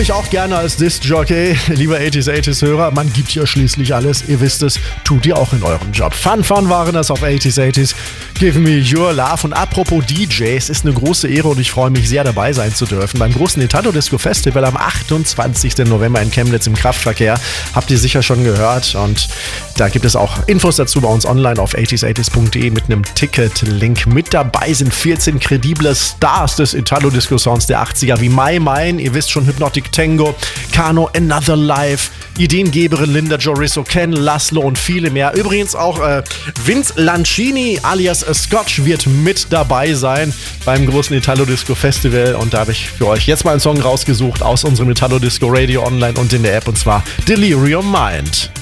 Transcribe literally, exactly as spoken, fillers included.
Ich auch gerne als Disc-Jockey, lieber achtziger achtziger-Hörer, man gibt ja schließlich alles, ihr wisst es, tut ihr auch in eurem Job. Fun, fun waren das auf achtziger achtziger, give me your love. Und apropos D J, es ist eine große Ehre und ich freue mich sehr dabei sein zu dürfen. Beim großen Italo Disco Festival am achtundzwanzigsten November in Chemnitz im Kraftverkehr, habt ihr sicher schon gehört, und da gibt es auch Infos dazu bei uns online auf achtziger achtziger punkt de mit einem Ticket-Link. Mit dabei sind vierzehn kredible Stars des Italo Disco Sounds der achtziger, wie Mai Mein, ihr wisst schon, Hypnotic Tango, Kano, Another Life, Ideengeberin Linda Jorisso, Ken, Laszlo und viele mehr. Übrigens auch äh, Vince Lancini alias Scotch wird mit dabei sein beim großen Italo Disco Festival, und da habe ich für euch jetzt mal einen Song rausgesucht aus unserem Italo Disco Radio online und in der App, und zwar Delirium Mind.